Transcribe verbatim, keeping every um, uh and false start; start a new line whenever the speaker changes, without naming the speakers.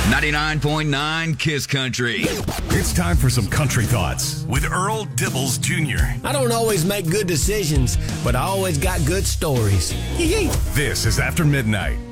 ninety-nine point nine Kiss Country.
It's time for some country thoughts with Earl Dibbles Junior
I don't always make good decisions, but I always got good stories.
This is After Midnight.